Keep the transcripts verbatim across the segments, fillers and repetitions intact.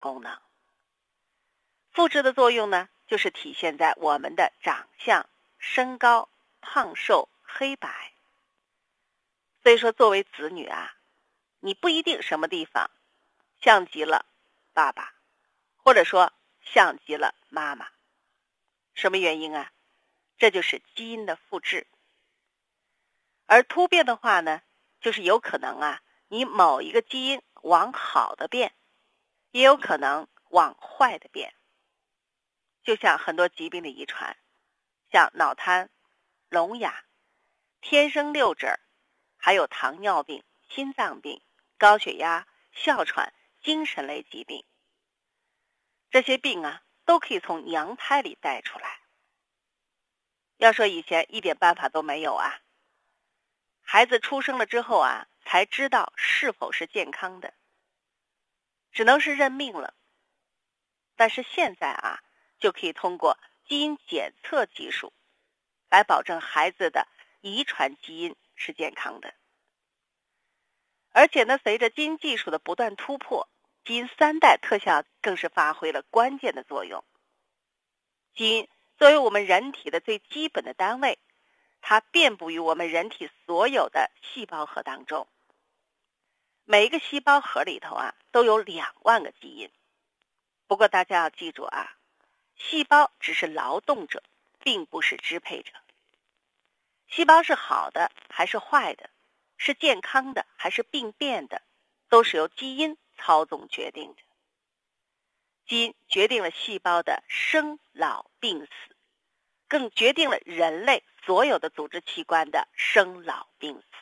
功能。复制的作用呢，就是体现在我们的长相、身高、胖瘦、黑白。所以说作为子女啊，你不一定什么地方像极了爸爸，或者说像极了妈妈。什么原因啊？这就是基因的复制。而突变的话呢，就是有可能啊，你某一个基因往好的变，也有可能往坏的变。就像很多疾病的遗传，像脑瘫、聋哑、天生六指，还有糖尿病、心脏病、高血压、哮喘、精神类疾病，这些病啊，都可以从娘胎里带出来。要说以前一点办法都没有啊，孩子出生了之后啊，才知道是否是健康的，只能是认命了。但是现在啊，就可以通过基因检测技术来保证孩子的遗传基因是健康的。而且呢，随着基因技术的不断突破，基因三代特效更是发挥了关键的作用。基因作为我们人体的最基本的单位，它遍布于我们人体所有的细胞核当中。每一个细胞核里头啊，都有两万个基因。不过大家要记住啊，细胞只是劳动者，并不是支配者。细胞是好的还是坏的，是健康的还是病变的，都是由基因操纵决定的。基因决定了细胞的生老病死，更决定了人类所有的组织器官的生老病死。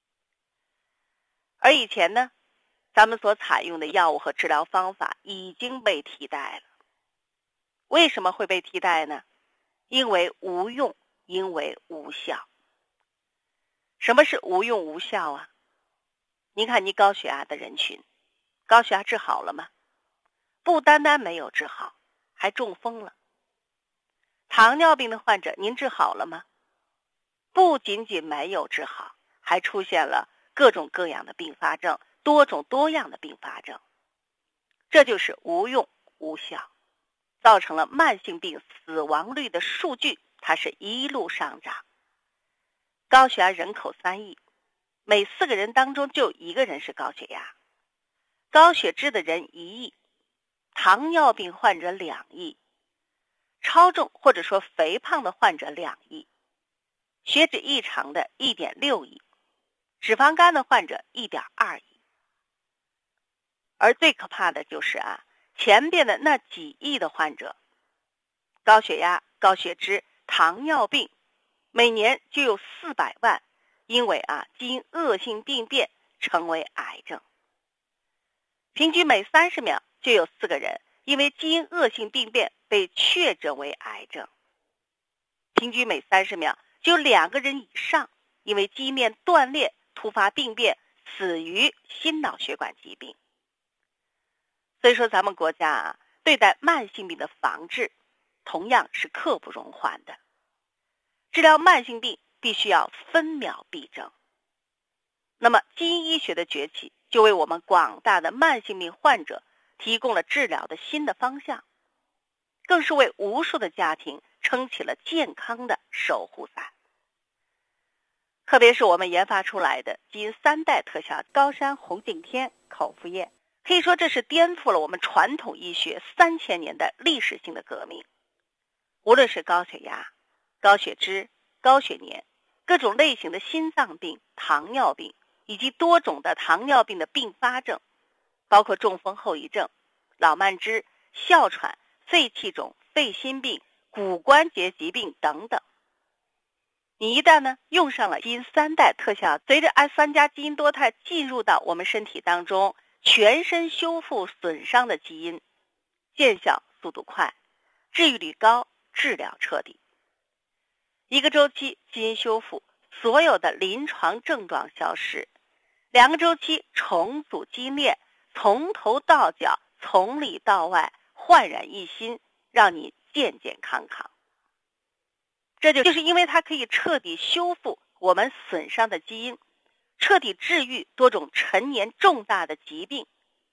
而以前呢，咱们所采用的药物和治疗方法已经被替代了。为什么会被替代呢？因为无用，因为无效。什么是无用无效啊？你看你高血压的人群，高血压治好了吗？不单单没有治好，还中风了。糖尿病的患者您治好了吗？不仅仅没有治好，还出现了各种各样的并发症，多种多样的并发症。这就是无用无效，造成了慢性病死亡率的数据它是一路上涨。高血压人口三亿，每四个人当中就一个人是高血压。高血脂的人一亿，糖尿病患者两亿，超重或者说肥胖的患者两亿，血脂异常的一点六亿，脂肪肝的患者一点二亿。而最可怕的就是啊，前边的那几亿的患者，高血压、高血脂、糖尿病，每年就有四百万因为啊基因恶性病变成为癌症。平均每三十秒就有四个人因为基因恶性病变被确诊为癌症。平均每三十秒就有两个人以上因为基因链断裂突发病变死于心脑血管疾病。所以说咱们国家啊，对待慢性病的防治同样是刻不容缓的。治疗慢性病必须要分秒必争。那么基因医学的崛起就为我们广大的慢性病患者提供了治疗的新的方向，更是为无数的家庭撑起了健康的守护伞。特别是我们研发出来的基因三代特效高山红景天口服液，可以说这是颠覆了我们传统医学三千年的历史性的革命。无论是高血压、高血脂、高血粘，各种类型的心脏病、糖尿病，以及多种的糖尿病的并发症，包括中风后遗症、老慢支、哮喘、肺气肿、肺心病、骨关节疾病等等。你一旦呢用上了基因三代特效，随着 S 三 加基因多肽进入到我们身体当中，全身修复损伤的基因，见效速度快，治愈率高，治疗彻底。一个周期基因修复，所有的临床症状消失；两个周期重组基因链，从头到脚，从里到外，焕然一新，让你健健康康。这就就是因为它可以彻底修复我们损伤的基因，彻底治愈多种陈年重大的疾病，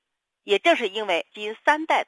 也正是因为基因三代